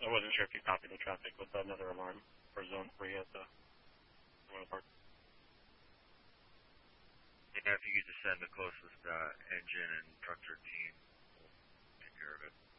I wasn't sure if you copied the traffic with another alarm for zone 3 at the one of the park. Yeah, if you could just send the closest engine and truck team, we'll take care of it.